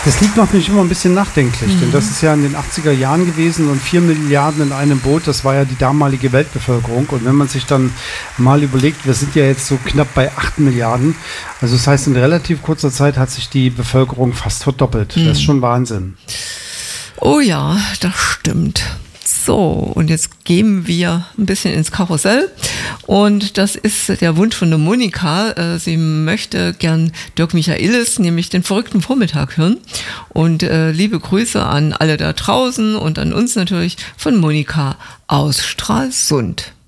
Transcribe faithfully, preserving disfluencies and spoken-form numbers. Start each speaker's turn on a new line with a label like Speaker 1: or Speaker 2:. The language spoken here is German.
Speaker 1: Das Lied macht mich immer ein bisschen nachdenklich, mhm. denn das ist ja in den achtziger Jahren gewesen und vier Milliarden in einem Boot, das war ja die damalige Weltbevölkerung. Und wenn man sich dann mal überlegt, wir sind ja jetzt so knapp bei acht Milliarden, also das heißt, in relativ kurzer Zeit hat sich die Bevölkerung fast verdoppelt. Mhm. Das ist schon Wahnsinn.
Speaker 2: Oh ja, das stimmt. So, und jetzt gehen wir ein bisschen ins Karussell und das ist der Wunsch von der Monika. Sie möchte gern Dirk Michaelis, nämlich den verrückten Vormittag hören und äh, liebe Grüße an alle da draußen und an uns natürlich von Monika aus Stralsund.